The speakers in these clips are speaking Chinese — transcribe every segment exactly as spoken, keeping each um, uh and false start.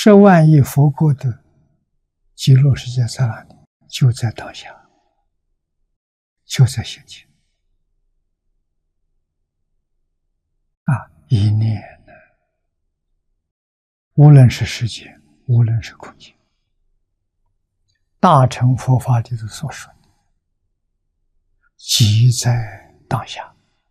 十万亿佛国的极乐世界在哪里？就在当下，就在现前啊！一念呢，无论是时间，无论是空间，大乘佛法里头所说的，即在当下。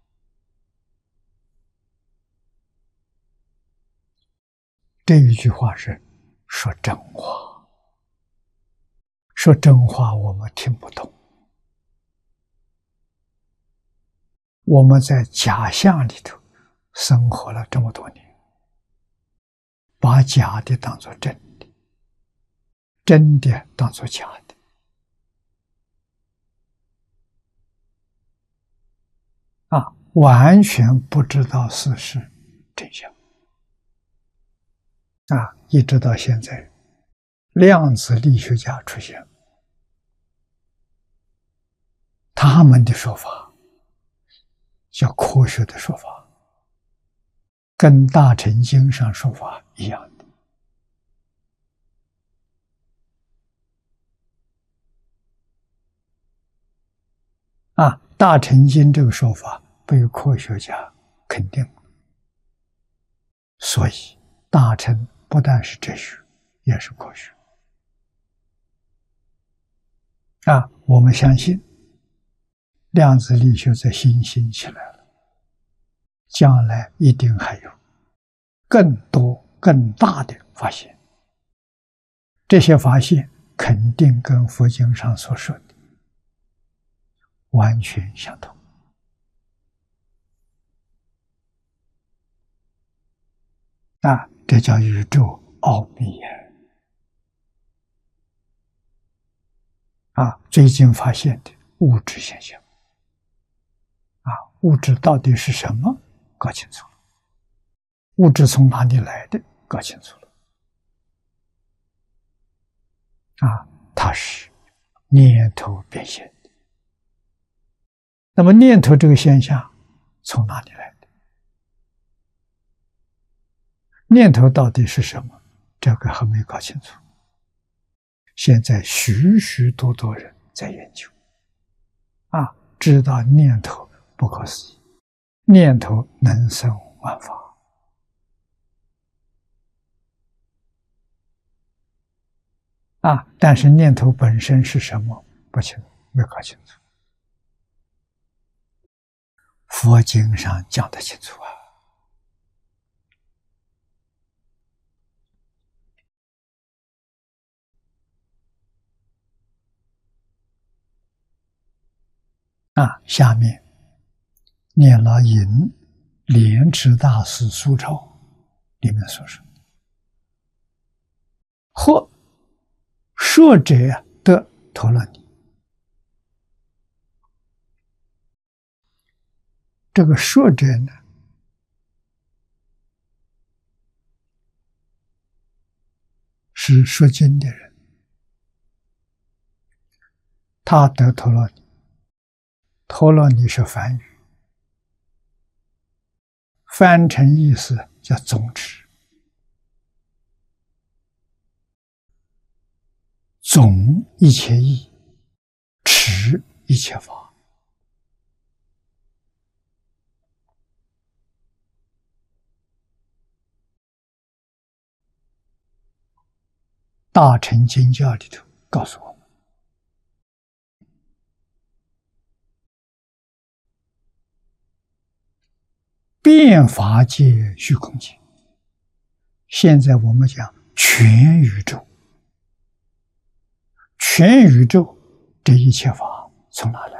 这一句话是说真话，说真话我们听不懂，我们在假象里头生活了这么多年，把假的当作真的，真的当作假的，啊，完全不知道事实真相。啊，一直到现在，量子力学家出现，他们的说法叫科学的说法，跟大乘经上说法一样的。啊，大乘经这个说法被科学家肯定，所以大乘不但是哲学，也是科学。啊，我们相信量子力学在新兴起来了，将来一定还有更多更大的发现，这些发现肯定跟佛经上所说的完全相同。啊，这叫宇宙奥秘呀！啊，最近发现的物质现象，啊，物质到底是什么？搞清楚了。物质从哪里来的？搞清楚了。啊，它是念头变现的。那么念头这个现象从哪里来的？念头到底是什么？这个还没搞清楚。现在许许多多人在研究，啊，知道念头不可思议，念头能生万法，啊，但是念头本身是什么？不清楚，没搞清楚。佛经上讲得清楚啊。啊，下面念了引莲池大师书钞里面所说，或说者得陀罗尼。这个说者呢，是说经的人，他得陀罗尼。陀罗尼是梵语，翻成意思叫总持，总一切义，持一切法。大乘经教里头告诉我们，遍法界虚空界，现在我们讲全宇宙，全宇宙这一切法从哪来？